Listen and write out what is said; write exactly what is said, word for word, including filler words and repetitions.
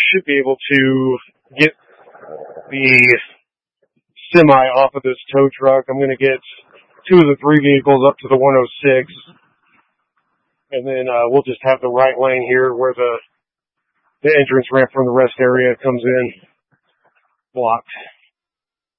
should be able to get the semi off of this tow truck. I'm going to get two of the three vehicles up to the one oh six. And then uh, we'll just have the right lane here where the, the entrance ramp from the rest area comes in blocked.